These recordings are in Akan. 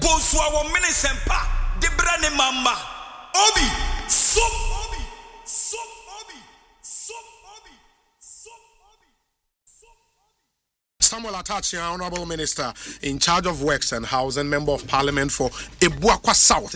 Boswa wo minisempa de brane mamba obi so Samuel Atachi, Honorable Minister in charge of Works and Housing, Member of Parliament for Ebuakwa South.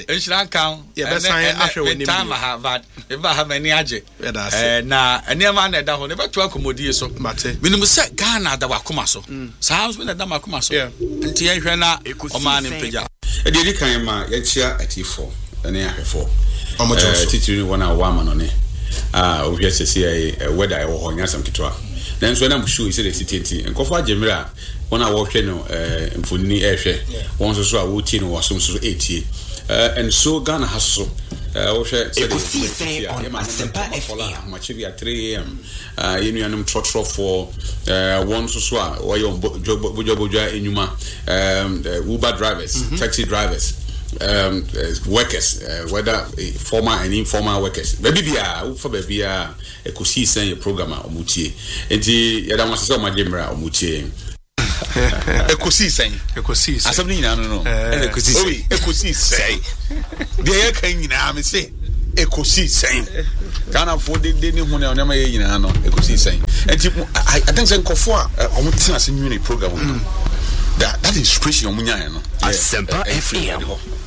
Have any aje. Na eniema na da ho ne beto akomodie so. Minimum say Ghana da wakoma so. Sounds when da makoma so. Nti ye hwe na o ne mpagya. E dey kan ma ye chia atifo ene ahwefo. Titiri wona wa ma no ne. Ohwe sese weather e wo ho nyasam kitwa. Then so na mshu ise the city nkofo agemira wona wo hwe no mfoni ehwe won so a wo tie no wasom so etie and so Ghana has so wo hwe say on Asempa FM machibi at 3 am yenu anum trotro for won so a wo yo bojoboja enyuma Uber drivers taxi drivers workers whether formal and informal workers baby bia for baby ekosi sen program omutie enti yada wasese o magemra omutie ekosi sen asem nyina no ekosi sen de ye kan nyina me se ekosi sen Ghana for de ni hu na onema ye nyina no ekosi sen enti I think sen kofo a omutie ase nyune program that inspiration omunya no Asempa FM.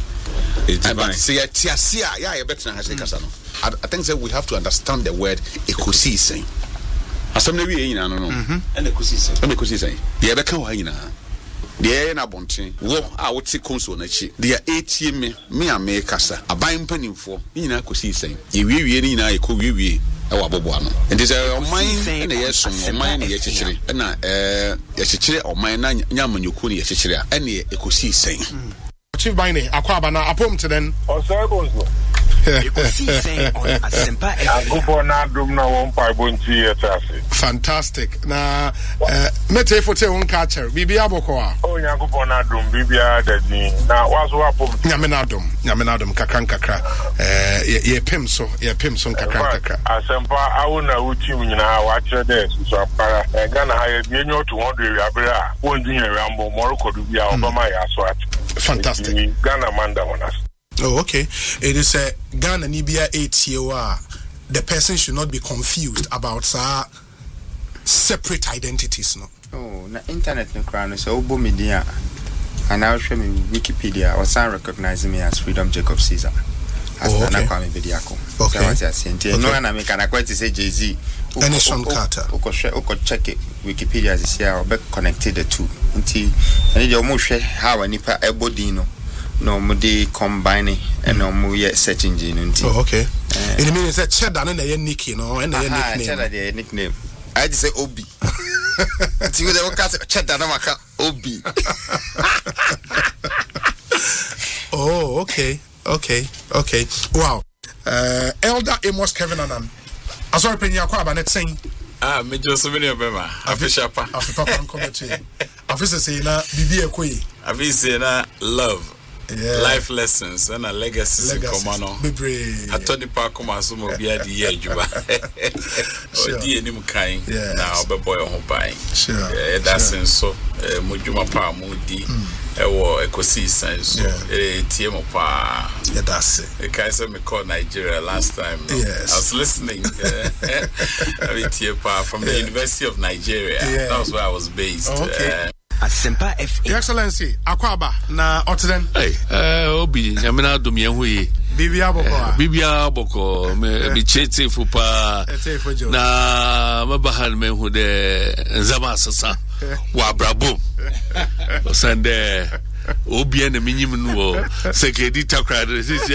I think that we have to understand the word ekosi saying. Asem we yin no and ekosi saying. The ebeka wa yin the na bonten wo a wo ti konso na chi the etie me ame kasa aban panimfo yin ekosi saying. Ye wiwie ni na ekọ wiwie e wa bobo ano. And this oman na yeso oman na ye chichire na ye chichire oman na nyamanyoko na ye chichire a na ekosi saying. Chief Bine, Akwaba na apom to then. Osebonzo. Fantastic. Na mete fote won catcher. Bibia boko. Oh nyankopon na dum bibia dadi. Na wazo apom. Nyame na dum kakra. Ye pem so kakra. Asempa awu na uchi nyina wa kire de so apara. Ghana ha ye bi enyo 200 abira. Won di yen rambo morokodu bia obama ya so at. Fantastic. Ghana manda onas. Oh, okay. It is a Ghana Nibia 8 year. The person should not be confused about separate identities, no. Oh, na internet no crown so obo media. And I'll show me Wikipedia or some recognize me as Freedom Jacob Caesar. As okay. Okay. No, and I make an acquaintance say Jay-Z. Anderson Carter. Oko check it. Wikipedia is here or be connected the two. Until I need your motion how any pa ebodino. No, mudi combining and no mu yet search engine until. Oh, okay. It means that cheddar and a nickname, no, and a nickname. Cheddar nickname. I just say Obi. See what they will cast cheddar namaka Obi. Oh, okay. Wow. Elder Amos Kevin Anan. Azori Penya Kwaba net saying. Me just so many of them. Official pa. Official pa comment. Official say na bibi ekoi. Official na love. Yeah. Life lessons and a legacy commano. I told the park so mo be at the year juba. Oh dear nim kind now be boy on buying. Sure. That's so mujuma pa mudi ewo ekosi sense so TM pa. Yeah, that's it. The guy said me called Nigeria last time. Yes. I was listening. From the University of Nigeria. Yeah. That was where I was based. Oh, okay. Asempa FM. Your Excellency, Akwaba na Otden. Hey, Obi, Yamina Dumyahui. Bibia Boko, me chete fupa. Na mabahan me who de Zamasasa. Wa brabo. Sande Obi and the minimum wo. Sekedi takra. This is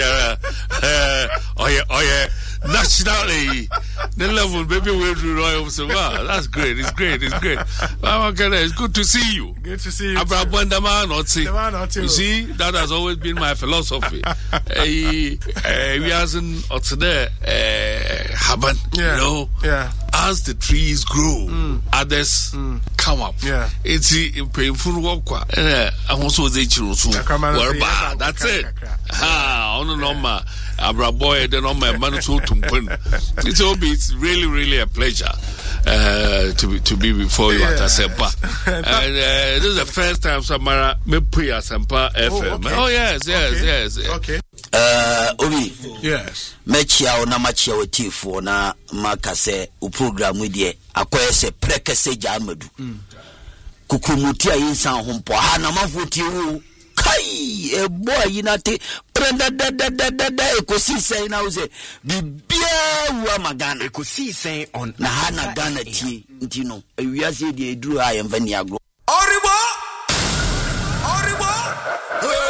oye. Nationally, the level, baby, we'll do Royal. So, wow, that's great. It's great. It's good to see you. Good to see you. You see, that has always been my philosophy. We hasn't there, happen. You know, as the trees grow, others come up. Yeah, it's painful work. I also say, that's it. On Abra boy, then on my man to it's really, really a pleasure. to be before you at Asempa. And this is the first time Samara me pre Asempa FM. Oh yes. Okay. Obi. Yes. Mechia ona machia wetifo na makase u program we die akoyese prekese jamadu. Kukumutia insan hompo ha na mafuti wu kai e boy yinate prenda da ekosi sen na uze bibia wa magana ekosi sen on na hana gana tie ntino ewiase de eduru ha yemfa ni agro